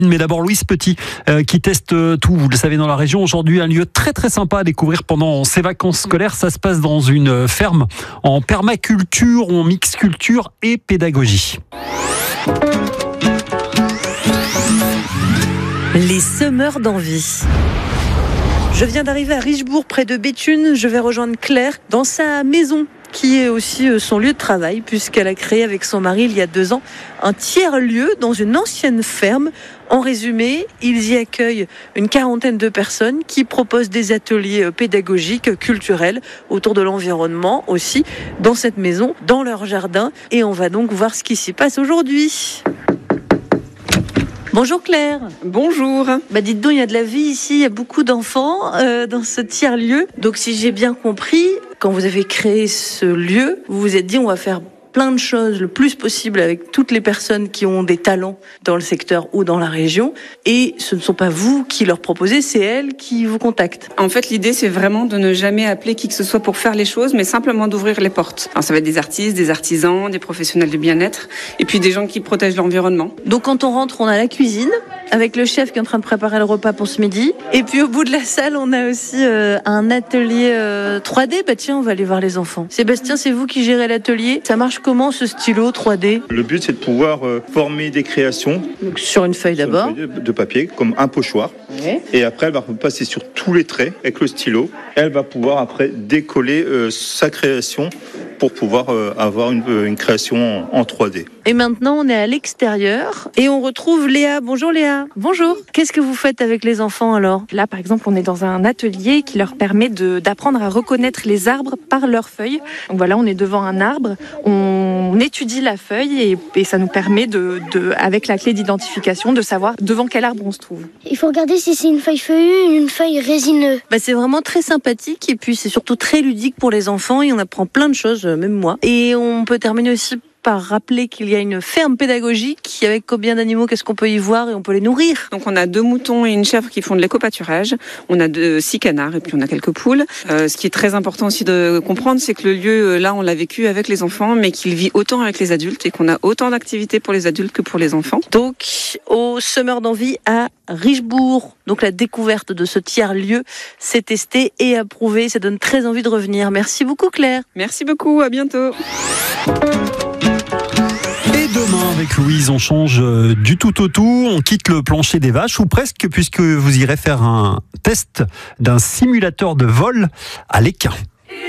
Mais d'abord Louise Petit qui teste tout, vous le savez, dans la région. Aujourd'hui, un lieu très très sympa à découvrir pendant ces vacances scolaires. Ça se passe dans une ferme en permaculture, en mixculture et pédagogie. Les semeurs d'envie. Je viens d'arriver à Richebourg, près de Béthune. Je vais rejoindre Claire dans sa maison, qui est aussi son lieu de travail, puisqu'elle a créé avec son mari, il y a 2 ans, un tiers-lieu dans une ancienne ferme. En résumé, ils y accueillent une 40aine de personnes qui proposent des ateliers pédagogiques, culturels, autour de l'environnement aussi, dans cette maison, dans leur jardin. Et on va donc voir ce qui s'y passe aujourd'hui. Bonjour Claire. Bonjour. Dites donc, il y a de la vie ici, il y a beaucoup d'enfants dans ce tiers-lieu. Donc si j'ai bien compris, quand vous avez créé ce lieu, vous vous êtes dit on va faire plein de choses le plus possible avec toutes les personnes qui ont des talents dans le secteur ou dans la région. Et ce ne sont pas vous qui leur proposez, c'est elles qui vous contactent. En fait, l'idée, c'est vraiment de ne jamais appeler qui que ce soit pour faire les choses, mais simplement d'ouvrir les portes. Alors, ça va être des artistes, des artisans, des professionnels du bien-être, et puis des gens qui protègent l'environnement. Donc quand on rentre, on a la cuisine, avec le chef qui est en train de préparer le repas pour ce midi. Et puis au bout de la salle, on a aussi un atelier 3D. Tiens, on va aller voir les enfants. Sébastien, c'est vous qui gérez l'atelier. Ça marche comment ce stylo 3D ? Le but, c'est de pouvoir former des créations. Donc, sur une feuille d'abord. Sur une feuille de papier, comme un pochoir. Ouais. Et après, elle va passer sur tous les traits avec le stylo. Elle va pouvoir après décoller sa création pour pouvoir avoir une création en 3D. Et maintenant, on est à l'extérieur et on retrouve Léa. Bonjour Léa. Bonjour. Qu'est-ce que vous faites avec les enfants alors ? Là, par exemple, on est dans un atelier qui leur permet d'apprendre à reconnaître les arbres par leurs feuilles. Donc voilà, on est devant un arbre, on étudie la feuille et ça nous permet avec la clé d'identification, de savoir devant quel arbre on se trouve. Il faut regarder si c'est une feuille feuillue ou une feuille résineuse. C'est vraiment très sympathique et puis c'est surtout très ludique pour les enfants et on apprend plein de choses, même moi. Et on peut terminer aussi par rappeler qu'il y a une ferme pédagogique. Avec combien d'animaux, qu'est-ce qu'on peut y voir et on peut les nourrir ? Donc on a 2 moutons et une chèvre qui font de l'éco-pâturage. On a 6 canards et puis on a quelques poules. Ce qui est très important aussi de comprendre, c'est que le lieu, là, on l'a vécu avec les enfants, mais qu'il vit autant avec les adultes et qu'on a autant d'activités pour les adultes que pour les enfants. Donc, au Semeurs d'envie à Richebourg. Donc la découverte de ce tiers-lieu, c'est testé et approuvé. Ça donne très envie de revenir. Merci beaucoup Claire. Merci beaucoup, à bientôt. Demain, avec Louise, on change du tout au tout. On quitte le plancher des vaches, ou presque, puisque vous irez faire un test d'un simulateur de vol à l'Équin.